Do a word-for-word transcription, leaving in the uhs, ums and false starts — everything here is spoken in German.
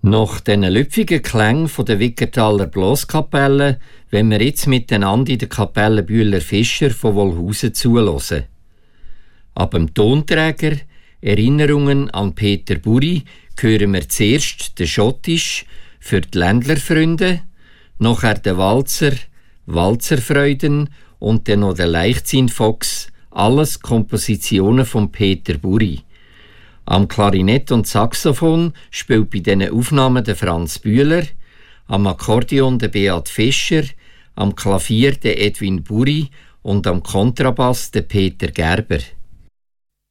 Nach diesen lüpfigen Klängen von der Wickertaler Blaskapelle wollen wir jetzt miteinander in der Kapelle Bühler Fischer von Wolhusen zuhören. Ab dem Tonträger Erinnerungen an Peter Buri hören wir zuerst den Schottisch für die Ländlerfreunde, nachher den Walzer Walzerfreuden und dann noch den Leichtsinfox, alles Kompositionen von Peter Buri. Am Klarinett und Saxophon spielt bei diesen Aufnahmen der Franz Bühler, am Akkordeon der Beat Fischer, am Klavier der Edwin Buri und am Kontrabass der Peter Gerber.